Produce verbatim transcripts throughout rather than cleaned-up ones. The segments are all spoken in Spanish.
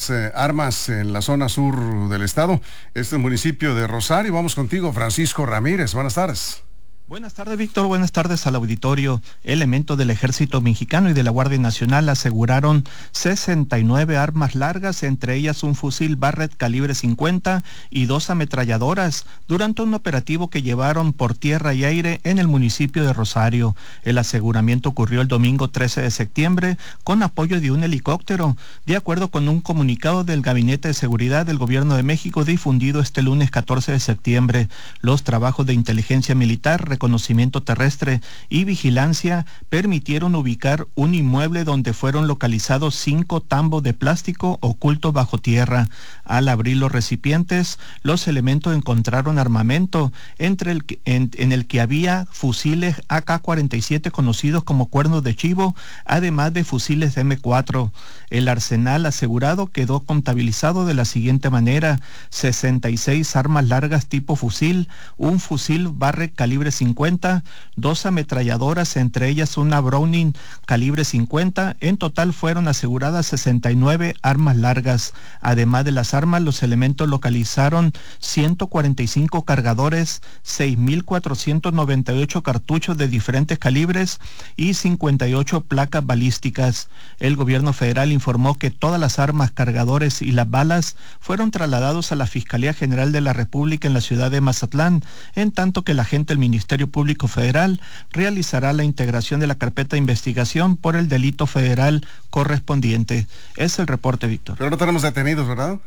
más eh, armas en la zona sur del estado. Este es el municipio de Rosario. Vamos contigo, Francisco Ramírez. Buenas tardes. Buenas tardes, Víctor. Buenas tardes al auditorio. Elementos del Ejército Mexicano y de la Guardia Nacional aseguraron sesenta y nueve armas largas, entre ellas un fusil Barrett calibre cincuenta y dos ametralladoras, durante un operativo que llevaron por tierra y aire en el municipio de Rosario. El aseguramiento ocurrió el domingo trece de septiembre con apoyo de un helicóptero, de acuerdo con un comunicado del Gabinete de Seguridad del Gobierno de México difundido este lunes catorce de septiembre. Los trabajos de inteligencia militar, reconocimiento terrestre y vigilancia permitieron ubicar un inmueble donde fueron localizados cinco tambos de plástico ocultos bajo tierra. Al abrir los recipientes, los elementos encontraron armamento, entre el que, en, en el que había fusiles A K cuarenta y siete conocidos como cuernos de chivo, además de fusiles M cuatro. El arsenal asegurado quedó contabilizado de la siguiente manera: sesenta y seis armas largas tipo fusil, un fusil Barrett calibre cincuenta, dos ametralladoras, entre ellas una Browning calibre cincuenta. En total fueron aseguradas sesenta y nueve armas largas. Además de las armas, los elementos localizaron ciento cuarenta y cinco cargadores, seis mil cuatrocientos noventa y ocho cartuchos de diferentes calibres y cincuenta y ocho placas balísticas. El gobierno federal informó que todas las armas, cargadores y las balas fueron trasladados a la Fiscalía General de la República en la ciudad de Mazatlán, en tanto que la agente del Ministerio Público Federal realizará la integración de la carpeta de investigación por el delito federal correspondiente. Es el reporte, Víctor. Pero no tenemos detenidos, ¿verdad?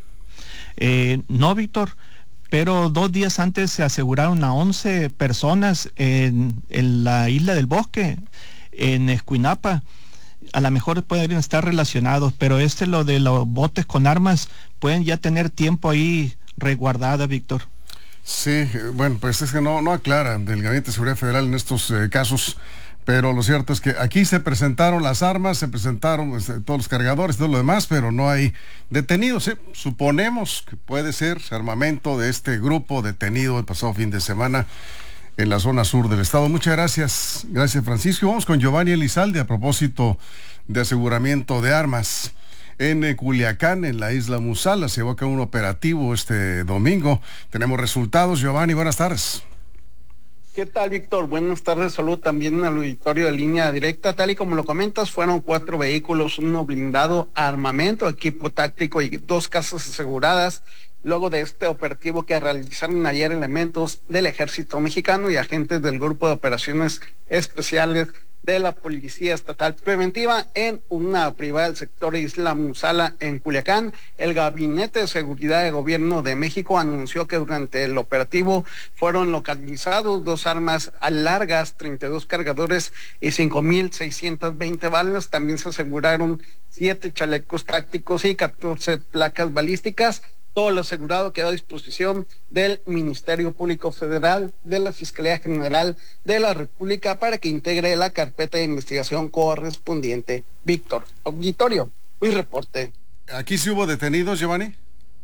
Eh, no, Víctor, pero dos días antes se aseguraron a once personas en, en la isla del Bosque, en Escuinapa. A lo mejor pueden estar relacionados, pero este, lo de los botes con armas, pueden ya tener tiempo ahí resguardada, Víctor. Sí, bueno, pues es que no, no aclaran del Gabinete de Seguridad Federal en estos eh, casos, pero lo cierto es que aquí se presentaron las armas, se presentaron pues, todos los cargadores, todo lo demás, pero no hay detenidos. ¿eh? Suponemos que puede ser armamento de este grupo detenido el pasado fin de semana en la zona sur del estado. Muchas gracias, gracias Francisco. Vamos con Giovanni Elizalde a propósito de aseguramiento de armas. En Culiacán, en la isla Musala, se llevó a cabo un operativo este domingo. Tenemos resultados. Giovanni, buenas tardes. ¿Qué tal, Víctor? Buenas tardes. Saludo también al auditorio de Línea Directa. Tal y como lo comentas, fueron cuatro vehículos, uno blindado, armamento, equipo táctico y dos casas aseguradas. Luego de este operativo que realizaron ayer elementos del Ejército Mexicano y agentes del Grupo de Operaciones Especiales de la Policía Estatal Preventiva en una privada del sector Isla Musala en Culiacán. El Gabinete de Seguridad de Gobierno de México anunció que durante el operativo fueron localizados dos armas largas, treinta y dos cargadores y cinco mil seiscientas veinte balas. También se aseguraron siete chalecos tácticos y catorce placas balísticas. Todo lo asegurado quedó a disposición del Ministerio Público Federal, de la Fiscalía General de la República, para que integre la carpeta de investigación correspondiente. Víctor, auditorio, mi reporte. ¿Aquí sí hubo detenidos, Giovanni?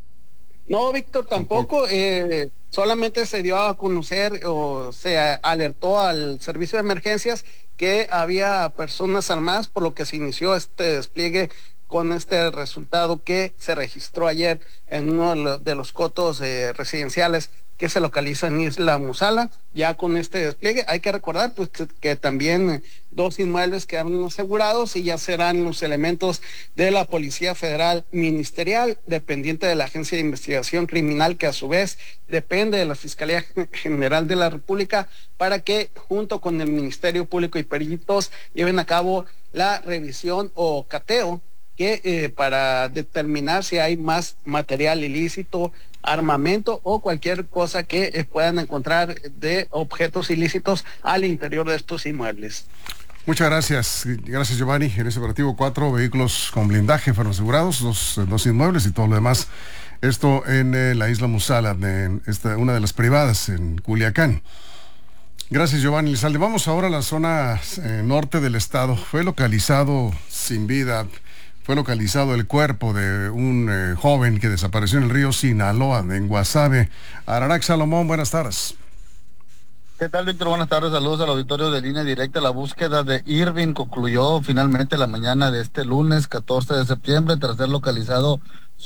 No, Víctor, tampoco. Eh, solamente se dio a conocer o se alertó al servicio de emergencias que había personas armadas, por lo que se inició este despliegue con este resultado que se registró ayer en uno de los cotos eh, residenciales que se localiza en Isla Musala. Ya con este despliegue hay que recordar pues que, que también eh, dos inmuebles quedaron asegurados y ya serán los elementos de la Policía Federal Ministerial, dependiente de la Agencia de Investigación Criminal, que a su vez depende de la Fiscalía General de la República, para que junto con el Ministerio Público y peritos lleven a cabo la revisión o cateo que eh, para determinar si hay más material ilícito, armamento o cualquier cosa que eh, puedan encontrar de objetos ilícitos al interior de estos inmuebles. Muchas gracias, gracias Giovanni. En ese operativo cuatro vehículos con blindaje fueron asegurados, dos, dos inmuebles y todo lo demás. Esto en eh, la isla Musala, en esta, una de las privadas en Culiacán. Gracias, Giovanni Elizalde. Vamos ahora a la zona eh, norte del estado. Fue localizado sin vida Fue localizado el cuerpo de un eh, joven que desapareció en el río Sinaloa, en Guasave. Ararac Salomón, buenas tardes. ¿Qué tal, Víctor? Buenas tardes, saludos al auditorio de Línea Directa. La búsqueda de Irving concluyó finalmente la mañana de este lunes catorce de septiembre tras ser localizado